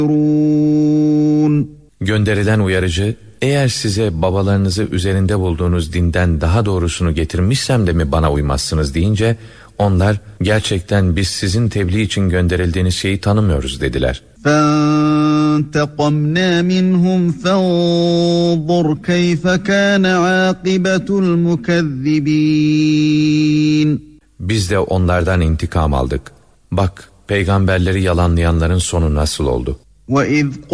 Gönderilen uyarıcı, eğer size babalarınızı üzerinde bulduğunuz dinden daha doğrusunu getirmişsem de mi bana uymazsınız deyince, onlar gerçekten biz sizin tebliğ için gönderildiğiniz şeyi tanımıyoruz dediler. فَانْتَقَمْنَا مِنْهُمْ فَانْظُرْ كَيْفَ كَانَ عَاقِبَةُ الْمُكَذِّبِينَ. Biz de onlardan intikam aldık. Bak, peygamberleri yalanlayanların sonu nasıl oldu? وَإِذْ